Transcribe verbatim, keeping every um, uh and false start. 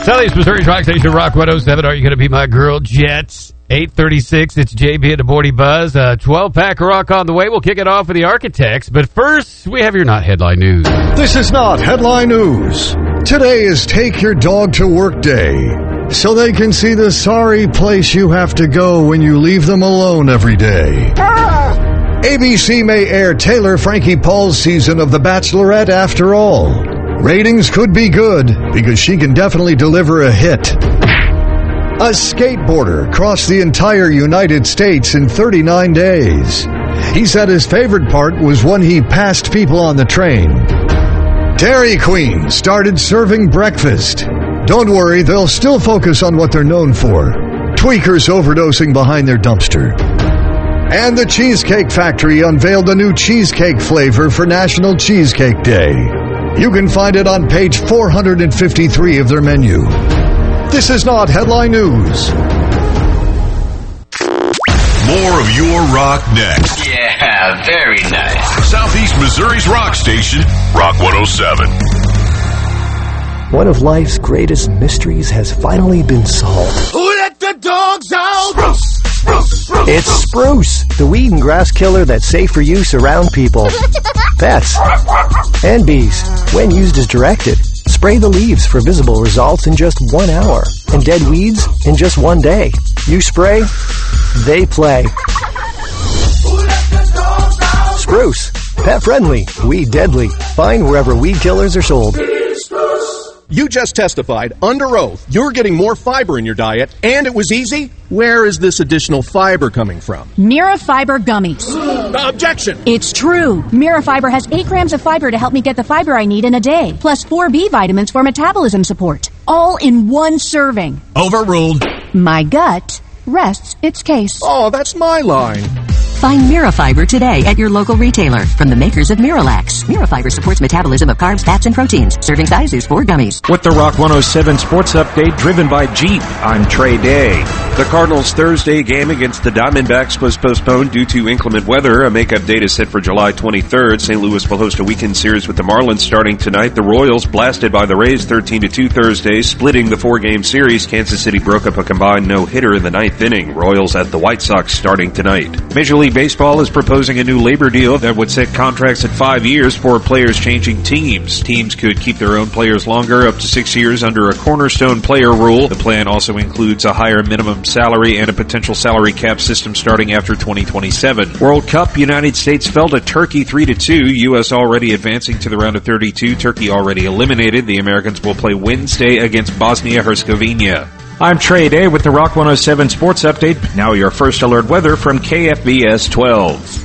Southeast Missouri's Rock Station, Rock one oh seven. Are you going to be my girl, Jets? eight thirty-six, it's J B and the Morning Buzz. Uh, twelve-pack of rock on the way. We'll kick it off with the Architects. But first, we have your Not Headline News. This is Not Headline News. Today is Take Your Dog to Work Day, so they can see the sorry place you have to go when you leave them alone every day. A B C may air Taylor Frankie Paul's season of The Bachelorette after all. Ratings could be good because she can definitely deliver a hit. A skateboarder crossed the entire United States in thirty-nine days. He said his favorite part was when he passed people on the train. Dairy Queen started serving breakfast. Don't worry, they'll still focus on what they're known for. Tweakers overdosing behind their dumpster. And the Cheesecake Factory unveiled a new cheesecake flavor for National Cheesecake Day. You can find it on page four hundred fifty-three of their menu. This is Not Headline News. More of your rock next. Yeah, very nice. Southeast Missouri's rock station, Rock one oh seven. One of life's greatest mysteries has finally been solved. Who let the dogs out? Spruce, spruce, spruce. It's Spruce, the weed and grass killer that's safe for use around people, pets, and bees. When used as directed, spray the leaves for visible results in just one hour, and dead weeds in just one day. You spray, they play. Spruce, pet friendly, weed deadly. Find wherever weed killers are sold. You just testified under oath you're getting more fiber in your diet, and it was easy. Where is this additional fiber coming from? Mirafiber gummies. Uh, objection! It's true. Mirafiber has eight grams of fiber to help me get the fiber I need in a day, plus four B vitamins for metabolism support. All in one serving. Overruled. My gut rests its case. Oh, that's my line. Find Mirafiber today at your local retailer from the makers of Miralax. Mirafiber supports metabolism of carbs, fats, and proteins. Serving size is four gummies. With the Rock one oh seven Sports Update driven by Jeep, I'm Trey Day. The Cardinals' Thursday game against the Diamondbacks was postponed due to inclement weather. A makeup date is set for July twenty-third. Saint Louis will host a weekend series with the Marlins starting tonight. The Royals blasted by the Rays thirteen to two Thursday, splitting the four-game series. Kansas City broke up a combined no-hitter in the ninth inning. Royals at the White Sox starting tonight. Major League Baseball is proposing a new labor deal that would set contracts at five years for players changing teams. Teams could keep their own players longer, up to six years under a cornerstone player rule. The plan also includes a higher minimum salary and a potential salary cap system starting after twenty twenty-seven. World Cup, United States fell to Turkey three to two. U S already advancing to the round of thirty-two. Turkey already eliminated. The Americans will play Wednesday against Bosnia-Herzegovina. I'm Trey Day with the Rock one oh seven Sports Update. Now your first alert weather from K F B S twelve.